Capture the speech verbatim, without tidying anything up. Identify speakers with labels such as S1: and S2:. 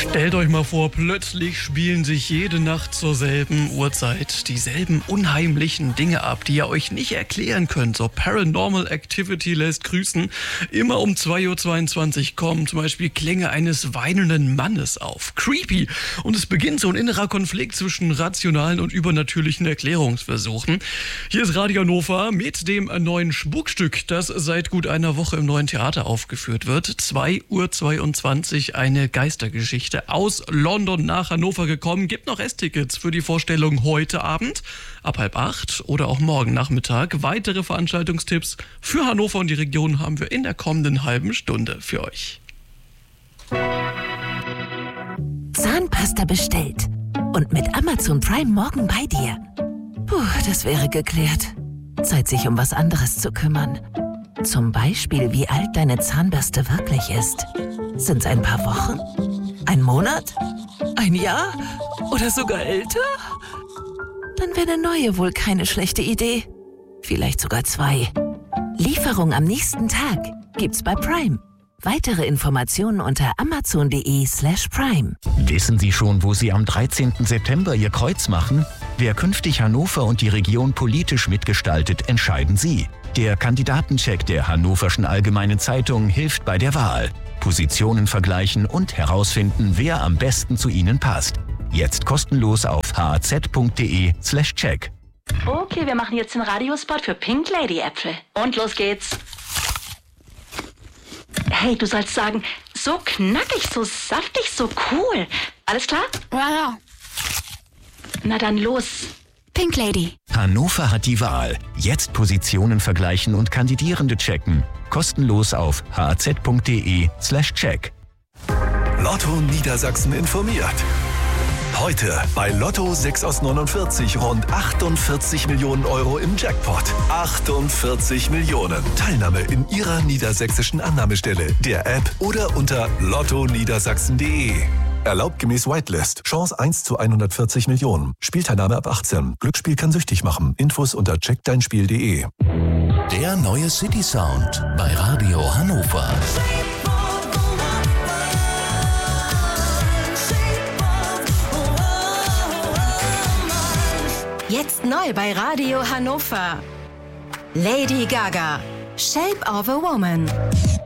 S1: Stellt euch mal vor, plötzlich spielen sich jede Nacht zur selben Uhrzeit dieselben unheimlichen Dinge ab, die ihr euch nicht erklären könnt. So Paranormal Activity lässt grüßen. Immer um zwei Uhr zweiundzwanzig kommen zum Beispiel Klänge eines weinenden Mannes auf. Creepy. Und es beginnt so ein innerer Konflikt zwischen rationalen und übernatürlichen Erklärungsversuchen. Hier ist Radio Hannover mit dem neuen Spukstück, das seit gut einer Woche im Neuen Theater aufgeführt wird. zwei Uhr zweiundzwanzig, eine Geistergeschichte aus London nach Hannover gekommen. Gibt noch Resttickets für die Vorstellung heute Abend ab halb acht oder auch morgen Nachmittag. Weitere Veranstaltungstipps für Hannover und die Region haben wir in der kommenden halben Stunde für euch.
S2: Zahnpasta bestellt und mit Amazon Prime morgen bei dir. Puh, das wäre geklärt. Zeit, sich um was anderes zu kümmern. Zum Beispiel, wie alt deine Zahnbürste wirklich ist. Sind's ein paar Wochen? Ein Monat? Ein Jahr? Oder sogar älter? Dann wäre eine neue wohl keine schlechte Idee. Vielleicht sogar zwei. Lieferung am nächsten Tag gibt's bei Prime. Weitere Informationen unter amazon.de slash prime.
S3: Wissen Sie schon, wo Sie am dreizehnten September Ihr Kreuz machen? Wer künftig Hannover und die Region politisch mitgestaltet, entscheiden Sie. Der Kandidatencheck der Hannoverschen Allgemeinen Zeitung hilft bei der Wahl. Positionen vergleichen und herausfinden, wer am besten zu Ihnen passt. Jetzt kostenlos auf haz.de slash check.
S4: Okay, wir machen jetzt den Radiospot für Pink Lady Äpfel. Und los geht's. Hey, du sollst sagen, so knackig, so saftig, so cool. Alles klar?
S5: Ja, ja.
S4: Na dann los.
S5: Pink Lady.
S3: Hannover hat die Wahl. Jetzt Positionen vergleichen und Kandidierende checken. Kostenlos auf haz.de slash check.
S6: Lotto Niedersachsen informiert. Heute bei Lotto sechs aus neunundvierzig rund achtundvierzig Millionen Euro im Jackpot. achtundvierzig Millionen. Teilnahme in Ihrer niedersächsischen Annahmestelle, der App oder unter lotto niedersachsen punkt de. Erlaubt gemäß Whitelist. Chance eins zu hundertvierzig Millionen. Spielteilnahme ab achtzehn. Glücksspiel kann süchtig machen. Infos unter check dein spiel punkt de.
S7: Der neue City Sound bei Radio Hannover.
S8: Jetzt neu bei Radio Hannover. Lady Gaga, Shape of a Woman.